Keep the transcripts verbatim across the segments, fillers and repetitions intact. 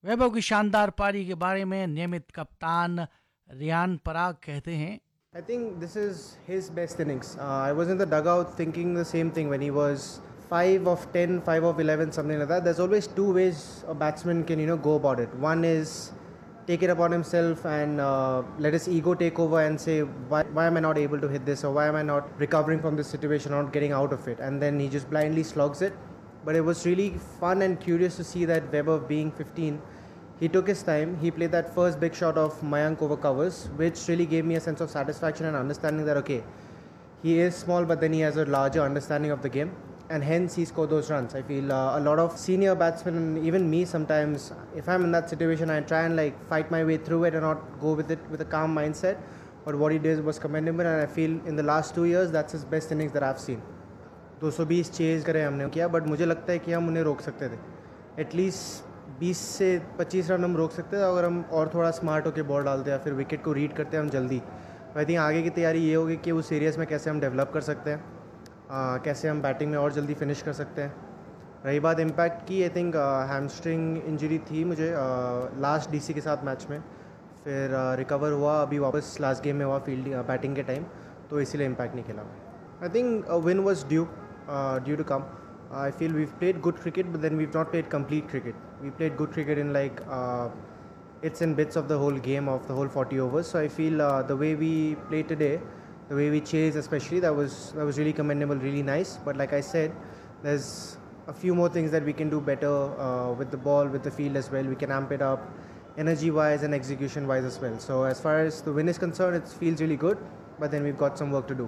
वैभव की शानदार पारी के बारे में नियमित कप्तान रियान पराग कहते हैं, I think this is his best innings. Uh, I was in the dugout thinking the same thing when he was five of ten, five of eleven, something like that. There's always two ways a batsman can, you know, go about it. One is take it upon himself and uh, let his ego take over and say, why, why am I not able to hit this, or why am I not recovering from this situation, or not getting out of it? And then he just blindly slogs it. But it was really fun and curious to see that Weber, being fifteen, he took his time. He played that first big shot of Mayank over covers, which really gave me a sense of satisfaction and understanding that, okay, he is small, but then he has a larger understanding of the game, and hence he scored those runs. I feel uh, a lot of senior batsmen, and even me sometimes, if I'm in that situation, I try and like fight my way through it and not go with it with a calm mindset. But what he did was commendable, and I feel in the last two years, that's his best innings that I've seen. two hundred twenty chase करे हमने किया, but मुझे लगता है कि हम उन्हें रोक सकते थे. एटलीस्ट बीस से पच्चीस रन हम रोक सकते थे अगर हम और थोड़ा स्मार्ट होकर बॉल डालते या फिर विकेट को रीड करते हम जल्दी. आई थिंक आगे की तैयारी ये होगी कि उस एरियाज़ में कैसे हम डेवलप कर सकते हैं, आ, कैसे हम बैटिंग में और जल्दी फिनिश कर सकते हैं. रही बात इम्पैक्ट की, आई थिंक हैमस्ट्रिंग इंजरी थी मुझे लास्ट डीसी के साथ मैच में, फिर रिकवर हुआ अभी वापस लास्ट गेम में हुआ फील्डिंग बैटिंग के टाइम, तो इसीलिए इम्पैक्ट नहीं खेला. I think win was due due to come. I feel we've played good cricket, but then we've not played complete cricket. We played good cricket in like uh, it's in bits of the whole game of the whole forty overs. So I feel uh, the way we played today, the way we chased especially, that was that was really commendable, really nice. But like I said, there's a few more things that we can do better uh, with the ball, with the field as well. We can amp it up, energy-wise and execution-wise as well. So as far as the win is concerned, it feels really good. But then we've got some work to do.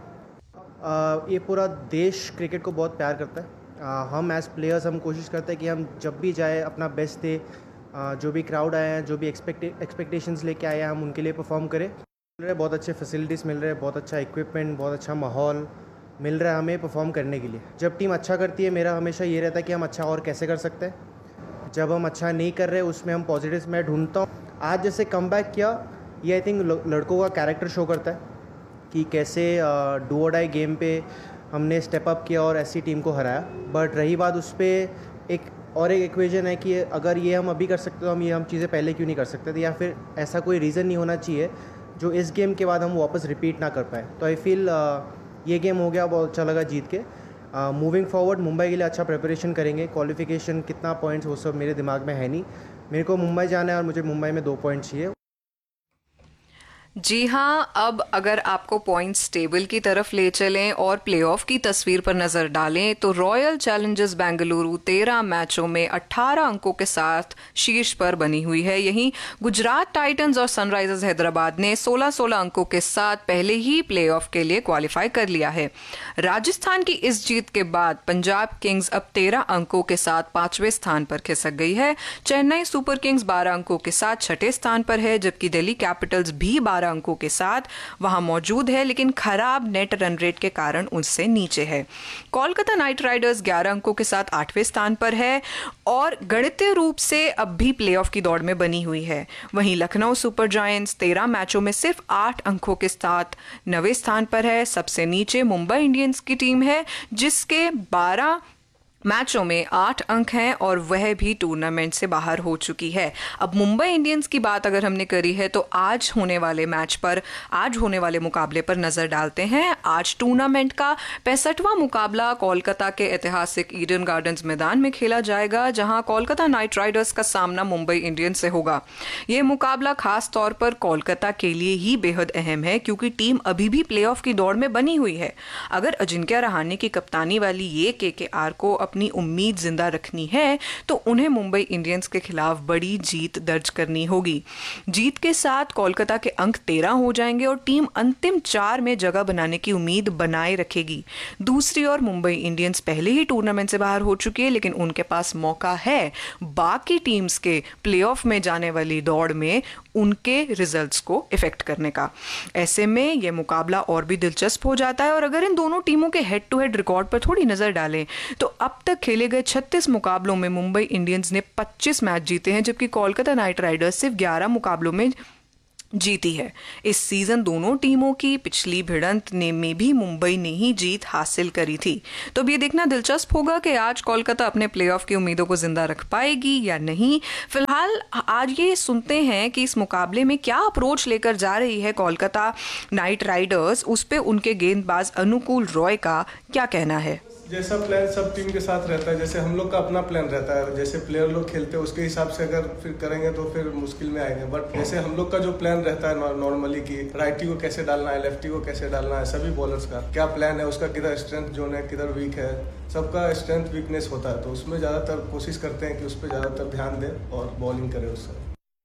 Uh, ये पूरा देश cricket को बहुत प्यार करता है. Uh, हम as players हम कोशिश करते हैं कि हम जब भी जाए अपना बेस्ट दे, uh, जो भी क्राउड आए हैं, जो भी एक्सपेक्ट एक्सपेक्टेशंस लेके आए हैं, हम उनके लिए परफॉर्म करें. मिल रहे बहुत अच्छे फैसिलिटीज़ मिल रहे हैं, बहुत अच्छा इक्विपमेंट, बहुत अच्छा माहौल मिल रहा है हमें परफॉर्म करने के लिए. जब टीम अच्छा करती है, मेरा हमेशा ये रहता है कि हम अच्छा और कैसे कर सकते हैं. जब हम अच्छा नहीं कर रहे, उसमें हम पॉजिटिव्स मैं ढूंढता हूँ. आज जैसे कम बैक किया, ये आई थिंक लड़कों का कैरेक्टर शो करता है कि कैसे डू और डाई गेम पे हमने स्टेप अप किया और ऐसी टीम को हराया. बट रही बात उस पर एक और एक इक्वेशन है कि अगर ये हम अभी कर सकते तो हम ये हम चीज़ें पहले क्यों नहीं कर सकते थे, या फिर ऐसा कोई रीज़न नहीं होना चाहिए जो इस गेम के बाद हम वापस रिपीट ना कर पाए. तो आई फील ये गेम हो गया, बहुत अच्छा लगा जीत के. मूविंग फॉरवर्ड मुंबई के लिए अच्छा प्रिपरेशन करेंगे. क्वालिफिकेशन कितना पॉइंट्स वो सब मेरे दिमाग में है नहीं. मेरे को मुंबई जाना है और मुझे मुंबई में दो पॉइंट चाहिए. जी हाँ, अब अगर आपको पॉइंट्स टेबल की तरफ ले चलें और प्लेऑफ की तस्वीर पर नजर डालें तो रॉयल चैलेंजर्स बेंगलुरु तेरह मैचों में अठारह अंकों के साथ शीर्ष पर बनी हुई है. यहीं गुजरात टाइटंस और सनराइजर्स हैदराबाद ने सोलह सोलह अंकों के साथ पहले ही प्लेऑफ के लिए क्वालिफाई कर लिया है. राजस्थान की इस जीत के बाद पंजाब किंग्स अब तेरह अंकों के साथ पांचवें स्थान पर खिसक गई है. चेन्नई सुपर किंग्स बारह अंकों के साथ छठे स्थान पर है, जबकि दिल्ली कैपिटल्स भी बारह अंकों के साथ वहां मौजूद है, लेकिन खराब नेट रन रेट के कारण उससे नीचे है. कोलकाता नाइट राइडर्स ग्यारह अंकों के साथ आठवें स्थान पर है और गणितीय रूप से अब भी प्लेऑफ की दौड़ में बनी हुई है. वहीं लखनऊ सुपर जायंट्स तेरह मैचों में सिर्फ आठ अंकों के साथ नवें स्थान पर है. सबसे नीचे मुंबई इंडियंस की टीम है जिसके बारह मैचों में आठ अंक हैं और वह भी टूर्नामेंट से बाहर हो चुकी है. अब मुंबई इंडियंस की बात अगर हमने करी है तो आज होने वाले मैच पर, आज होने वाले मुकाबले पर नजर डालते हैं. आज टूर्नामेंट का पैंसठवां मुकाबला कोलकाता के ऐतिहासिक ईडन गार्डन्स मैदान में खेला जाएगा, जहां कोलकाता नाइट राइडर्स का सामना मुंबई इंडियंस से होगा. यह मुकाबला खास तौर पर कोलकाता के लिए ही बेहद अहम है क्योंकि टीम अभी भी प्लेऑफ की दौड़ में बनी हुई है. अगर अजिंक्य रहाणे की कप्तानी वाली ये के के आर को अपनी उम्मीद जिंदा रखनी है तो उन्हें मुंबई इंडियंस के खिलाफ बड़ी जीत दर्ज करनी होगी. जीत के साथ कोलकाता के अंक तेरह हो जाएंगे और टीम अंतिम चार में जगह बनाने की उम्मीद बनाए रखेगी. दूसरी ओर मुंबई इंडियंस पहले ही टूर्नामेंट से बाहर हो चुकी है, लेकिन उनके पास मौका है बाकी टीम्स के प्लेऑफ में जाने वाली दौड़ में उनके रिजल्ट्स को इफेक्ट करने का. ऐसे में यह मुकाबला और भी दिलचस्प हो जाता है. और अगर इन दोनों टीमों के हेड टू हेड रिकॉर्ड पर थोड़ी नजर डालें तो अब तक खेले गए छत्तीस मुकाबलों में मुंबई इंडियंस ने पच्चीस मैच जीते हैं, जबकि कोलकाता नाइट राइडर्स सिर्फ ग्यारह मुकाबलों में जीती है. इस सीजन दोनों टीमों की पिछली भिड़ंत ने में भी मुंबई ने ही जीत हासिल करी थी. तो अब ये देखना दिलचस्प होगा कि आज कोलकाता अपने प्लेऑफ की उम्मीदों को जिंदा रख पाएगी या नहीं. फिलहाल विशाल, आज ये सुनते हैं कि इस मुकाबले में क्या अप्रोच लेकर जा रही है कोलकाता नाइट राइडर्स, उस पे उनके गेंदबाज अनुकूल रॉय का क्या कहना है? जैसा प्लान सब टीम के साथ रहता है, जैसे हम लोग का अपना प्लान रहता है, जैसे प्लेयर लोग खेलते हैं उसके हिसाब से अगर फिर करेंगे तो फिर मुश्किल में आएंगे। बट जैसे हम लोग का जो प्लान रहता है नॉर्मली कि राइटी को कैसे डालना है, लेफ्टी को कैसे डालना है, सभी बॉलर्स का क्या प्लान है, उसका किधर स्ट्रेंथ जोन है, किधर वीक है, सबका स्ट्रेंथ वीकनेस होता है, तो उसमें ज़्यादातर कोशिश करते हैं कि उस पर ज़्यादातर ध्यान दें और बॉलिंग करें उससे।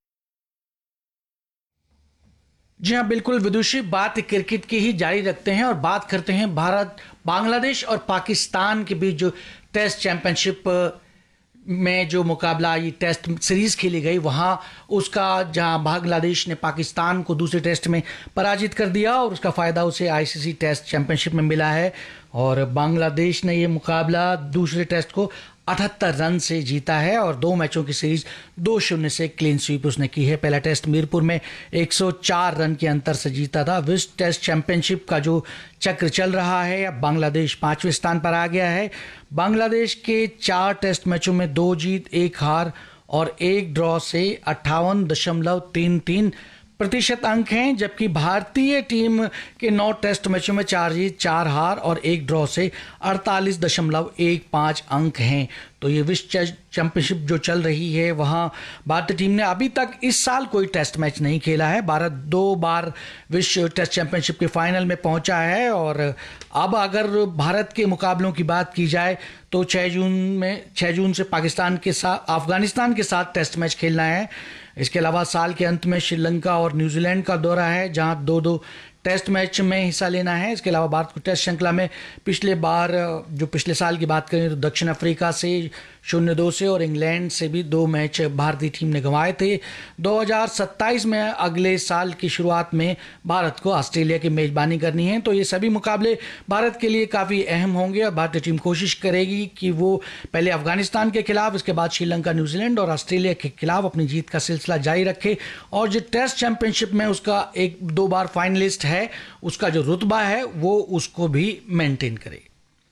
जी हाँ, बिल्कुल विदुषी, बात क्रिकेट की ही जारी रखते हैं और बात करते हैं भारत, बांग्लादेश और पाकिस्तान के बीच जो टेस्ट चैंपियनशिप में जो मुकाबला, ये टेस्ट सीरीज खेली गई, वहाँ उसका जहाँ बांग्लादेश ने पाकिस्तान को दूसरे टेस्ट में पराजित कर दिया और उसका फ़ायदा उसे आईसीसी टेस्ट चैंपियनशिप में मिला है। और बांग्लादेश ने ये मुकाबला दूसरे टेस्ट को अठहत्तर रन से जीता है और दो मैचों की सीरीज दो शून्य से क्लीन स्वीप उसने की है। पहला टेस्ट मीरपुर में एक सौ चार रन के अंतर से जीता था। विश्व टेस्ट चैंपियनशिप का जो चक्र चल रहा है, अब बांग्लादेश पांचवें स्थान पर आ गया है। बांग्लादेश के चार टेस्ट मैचों में दो जीत, एक हार और एक ड्रॉ से अट्ठावन दशमलव तीन तीन प्रतिशत अंक हैं, जबकि भारतीय टीम के नौ टेस्ट मैचों में चार जीत, चार हार और एक ड्रॉ से अड़तालीस दशमलव एक पाँच अंक हैं। तो ये विश्व चैंपियनशिप जो चल रही है, वहाँ भारतीय टीम ने अभी तक इस साल कोई टेस्ट मैच नहीं खेला है। भारत दो बार विश्व टेस्ट चैंपियनशिप के फाइनल में पहुंचा है और अब अगर भारत के मुकाबलों की बात की जाए तो छः जून में छः जून से पाकिस्तान के साथ, अफगानिस्तान के साथ टेस्ट मैच खेलना है। इसके अलावा साल के अंत में श्रीलंका और न्यूजीलैंड का दौरा है, जहां दो दो टेस्ट मैच में हिस्सा लेना है। इसके अलावा भारत को टेस्ट श्रृंखला में पिछले बार, जो पिछले साल की बात करें तो दक्षिण अफ्रीका से शून्य दो से और इंग्लैंड से भी दो मैच भारतीय टीम ने गंवाए थे। दो हज़ार सत्ताईस में अगले साल की शुरुआत में भारत को ऑस्ट्रेलिया की मेजबानी करनी है। तो ये सभी मुकाबले भारत के लिए काफ़ी अहम होंगे और भारतीय टीम कोशिश करेगी कि वो पहले अफगानिस्तान के खिलाफ, इसके बाद श्रीलंका, न्यूजीलैंड और ऑस्ट्रेलिया के खिलाफ अपनी जीत का सिलसिला जारी रखे और जो टेस्ट चैंपियनशिप में उसका एक दो बार फाइनलिस्ट है, उसका जो रुतबा है वो उसको भी मेंटेन करे।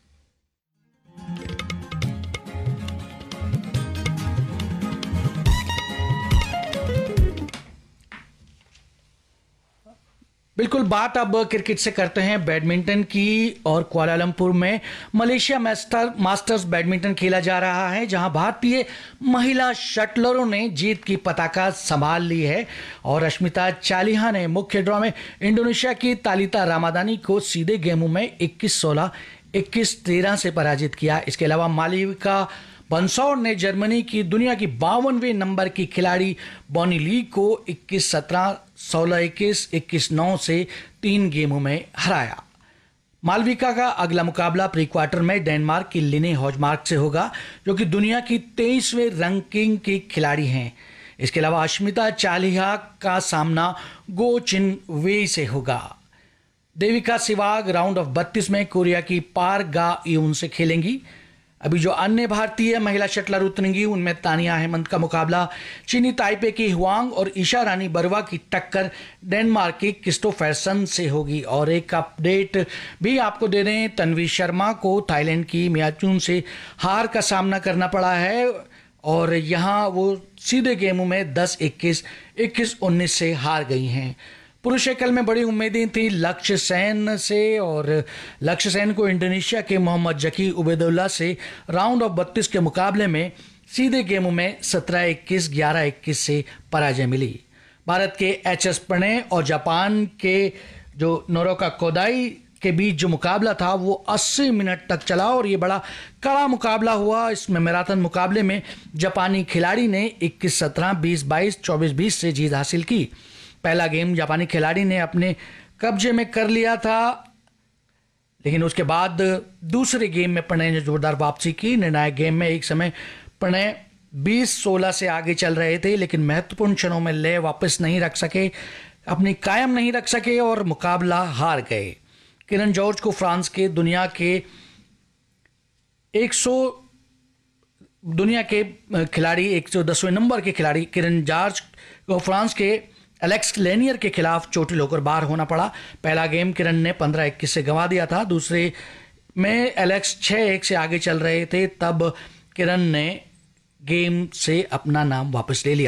बिल्कुल, बात अब क्रिकेट से करते हैं बैडमिंटन की और कुआलालंपुर में मलेशिया मास्टर मास्टर्स बैडमिंटन खेला जा रहा है, जहां भारतीय महिला शटलरों ने जीत की पताका संभाल ली है और अश्मिता चालिहा ने मुख्य ड्रॉ में इंडोनेशिया की तालिता रामादानी को सीधे गेमों में इक्कीस सोलह, इक्कीस तेरह से पराजित किया। इसके अलावा मालविका बंसौर ने जर्मनी की दुनिया की बावनवें नंबर की खिलाड़ी बॉनी ली को इक्कीस सत्रह, सोलह इक्कीस, इक्कीस नौ से तीन गेमों में हराया। मालविका का अगला मुकाबला प्री क्वार्टर में डेनमार्क की लिने हॉजमार्क से होगा, जो कि दुनिया की तेईसवें रैंकिंग की खिलाड़ी हैं। इसके अलावा अश्मिता चालिहा का सामना गो चिन वे से होगा। देविका सिवाग राउंड ऑफ बत्तीस में कोरिया की पार गा यून से खेलेंगी। अभी जो अन्य भारतीय महिला शटलर उतरेंगी उनमें तानिया हेमंत का मुकाबला चीनी ताइपे की हुआंग और ईशा रानी बरुआ की टक्कर डेनमार्क की क्रिस्टोफरसन से होगी। और एक अपडेट भी आपको दे दें, तन्वी शर्मा को थाईलैंड की मियाचून से हार का सामना करना पड़ा है और यहां वो सीधे गेमों में दस इक्कीस, इक्कीस उन्नीस से हार गई हैं। पुरुष एकल में बड़ी उम्मीदें थी लक्ष्य सेन से और लक्ष्य सेन को इंडोनेशिया के मोहम्मद जकी उबैदुल्ला से राउंड ऑफ बत्तीस के मुकाबले में सीधे गेमों में सत्रह इक्कीस, ग्यारह इक्कीस से पराजय मिली। भारत के एच एस प्रणय और जापान के जो नोरोका कोदाई के बीच जो मुकाबला था वो अस्सी मिनट तक चला और ये बड़ा कड़ा मुकाबला हुआ। इसमें मैराथन मुकाबले में जापानी खिलाड़ी ने इक्कीस सत्रह, बीस बाईस, चौबीस बीस से जीत हासिल की। पहला गेम जापानी खिलाड़ी ने अपने कब्जे में कर लिया था, लेकिन उसके बाद दूसरे गेम में प्रणय ने जोरदार वापसी की। निर्णायक गेम में एक समय प्रणय बीस सोलह से आगे चल रहे थे, लेकिन महत्वपूर्ण क्षणों में लय वापस नहीं रख सके, अपनी कायम नहीं रख सके और मुकाबला हार गए। किरण जॉर्ज को फ्रांस के दुनिया के एक सौ दुनिया के खिलाड़ी एक सौ दसवें नंबर के खिलाड़ी किरण जॉर्ज को फ्रांस के एलेक्स लेनियर के खिलाफ चोटिल होकर बाहर होना पड़ा। पहला गेम किरण ने पंद्रह इक्कीस से गंवा दिया था, दूसरे में एलेक्स छह एक से आगे चल रहे थे, तब किरण ने गेम से अपना नाम वापस ले लिया।